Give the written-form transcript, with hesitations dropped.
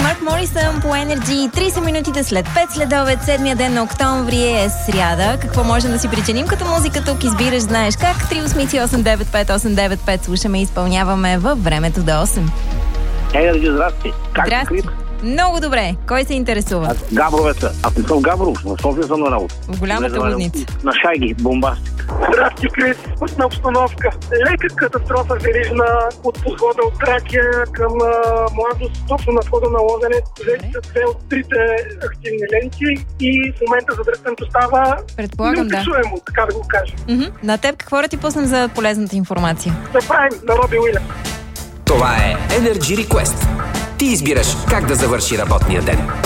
Марк Морисън по Energy. 30 минутите след 5 следобед, 7-я ден на октомври е сряда. Какво можем да си причиним като музика тук? Избираш, знаеш как. 3-8-895-895 слушаме и изпълняваме във времето до 8. Energy, здрасти. Как Здрасти. Много добре. Кой се интересува? Габровеца. Аз не съм Габров, в София съм на работа. В голямата лудница. На Шайги, бомбастик. Здрасти, Крис. Пътна обстановка. Лека катастрофа верижна от подхода от Тракия към Младост, точно на входа на Лозенец. Взети са две от трите активни ленти и в момента задръстането става неописуемо, така да го кажа. На теб какво да ти пуснем за полезната информация? Да правим на Роби Уилямс. Това е Energy Request. Ти избираш как да завърши работния ден.